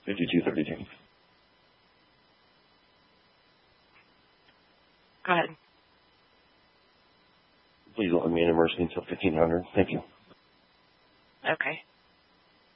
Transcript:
5232. Go ahead. Please let me in emergency until 1500. Thank you. Okay.